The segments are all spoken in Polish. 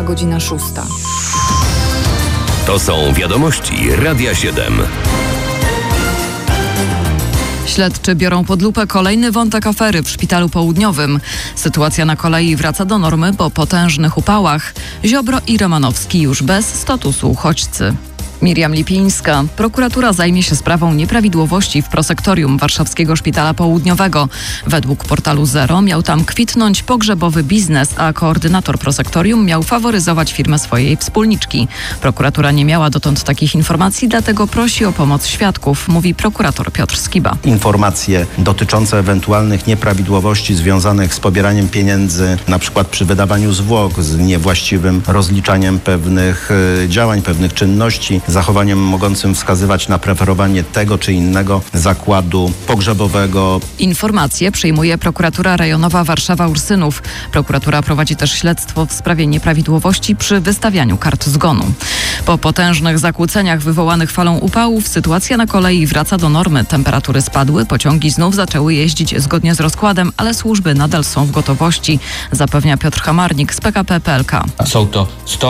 Minęła godzina 6. To są wiadomości Radia 7. Śledczy biorą pod lupę kolejny wątek afery w Szpitalu Południowym. Sytuacja na kolei wraca do normy po potężnych upałach. Ziobro i Romanowski już bez statusu uchodźcy. Miriam Lipińska. Prokuratura zajmie się sprawą nieprawidłowości w prosektorium Warszawskiego Szpitala Południowego. Według portalu Zero miał tam kwitnąć pogrzebowy biznes, a koordynator prosektorium miał faworyzować firmę swojej wspólniczki. Prokuratura nie miała dotąd takich informacji, dlatego prosi o pomoc świadków, mówi prokurator Piotr Skiba. Informacje dotyczące ewentualnych nieprawidłowości związanych z pobieraniem pieniędzy, na przykład przy wydawaniu zwłok, z niewłaściwym rozliczaniem pewnych działań, pewnych czynności, zachowaniem mogącym wskazywać na preferowanie tego czy innego zakładu pogrzebowego. Informacje przyjmuje prokuratura rejonowa Warszawa-Ursynów. Prokuratura prowadzi też śledztwo w sprawie nieprawidłowości przy wystawianiu kart zgonu. Po potężnych zakłóceniach wywołanych falą upałów sytuacja na kolei wraca do normy. Temperatury spadły, pociągi znów zaczęły jeździć zgodnie z rozkładem, ale służby nadal są w gotowości, zapewnia Piotr Hamarnik z PKP PLK. Są to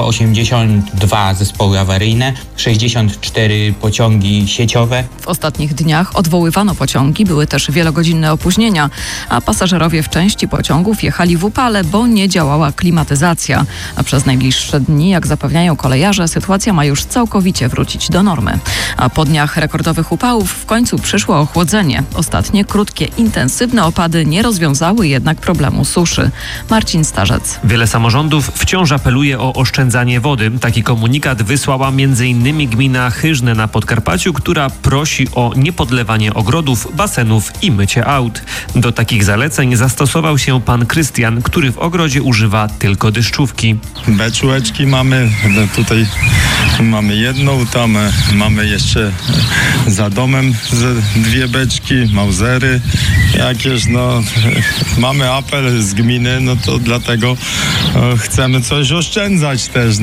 182 zespoły awaryjne, 64 pociągi sieciowe. W ostatnich dniach odwoływano pociągi, były też wielogodzinne opóźnienia, a pasażerowie w części pociągów jechali w upale, bo nie działała klimatyzacja. A przez najbliższe dni, jak zapewniają kolejarze, sytuacja ma już całkowicie wrócić do normy. A po dniach rekordowych upałów w końcu przyszło ochłodzenie. Ostatnie, krótkie, intensywne opady nie rozwiązały jednak problemu suszy. Marcin Starzec. Wiele samorządów wciąż apeluje o oszczędzanie wody. Taki komunikat wysłała m.in. gmina Chyżne na Podkarpaciu, która prosi o niepodlewanie ogrodów, basenów i mycie aut. Do takich zaleceń zastosował się pan Krystian, który w ogrodzie używa tylko deszczówki. Beczułeczki mamy, tutaj mamy jedną, tam mamy jeszcze za domem dwie beczki, mauzery jakieś, mamy apel z gminy, to dlatego chcemy coś oszczędzać też,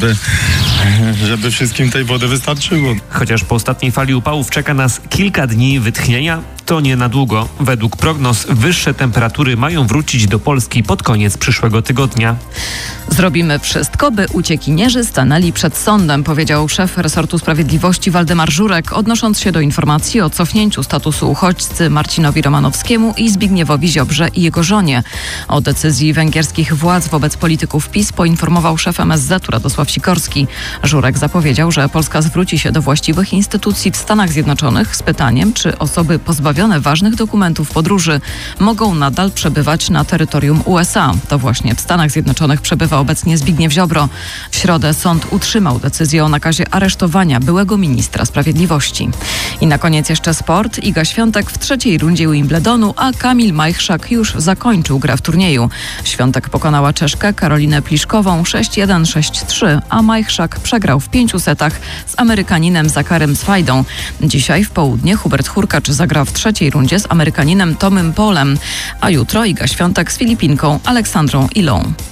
żeby wszystkim tej wody wystarczyło. Chociaż po ostatniej fali upałów czeka nas kilka dni wytchnienia, to nie na długo. Według prognoz wyższe temperatury mają wrócić do Polski pod koniec przyszłego tygodnia. Zrobimy wszystko, by uciekinierzy stanęli przed sądem, powiedział szef resortu sprawiedliwości Waldemar Żurek, odnosząc się do informacji o cofnięciu statusu uchodźcy Marcinowi Romanowskiemu i Zbigniewowi Ziobrze i jego żonie. O decyzji węgierskich władz wobec polityków PiS poinformował szef MSZ-u Radosław Sikorski. Żurek zapowiedział, że Polska zwróci się do właściwych instytucji w Stanach Zjednoczonych z pytaniem, czy osoby pozbawione ważnych dokumentów podróży mogą nadal przebywać na terytorium USA. To właśnie w Stanach Zjednoczonych przebywa obecnie Zbigniew Ziobro. W środę sąd utrzymał decyzję o nakazie aresztowania byłego ministra sprawiedliwości. I na koniec jeszcze sport. Iga Świątek w trzeciej rundzie Wimbledonu, a Kamil Majchrzak już zakończył grę w turnieju. Świątek pokonała Czeszkę Karolinę Pliszkową 6-1, 6-3, a Majchrzak przegrał w 5 setach z Amerykaninem Zacharem Swajdą. Dzisiaj w południe Hubert Hurkacz zagra w trzeciej rundzie z Amerykaninem Tomem Polem, a jutro Iga Świątek z Filipinką Aleksandrą Ilą.